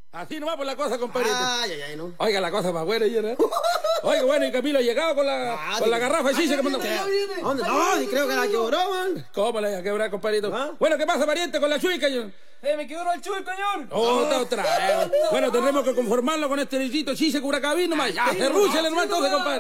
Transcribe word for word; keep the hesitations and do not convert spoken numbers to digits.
Así nomás por la cosa, compadre. Ay, ay, ay, no. Oiga, la cosa más buena, ¿ya, no? Oiga, bueno, y Camilo ha llegado con la, Ah, con la sí. garrafa de chicha que mandó. ¿Dónde? No, sí creo que la quebró, man. ¿Cómo le iba a quebrar, compadrito? ¿Ah? Bueno, ¿qué pasa, pariente, con la chuica, yo? ¡Eh, me quebró el chuy, señor! Oh, está otra vez. Bueno, tendremos que conformarlo con este lichito chicha curacabí nomás. Ya, cerrúchale, hermano, entonces, compadre.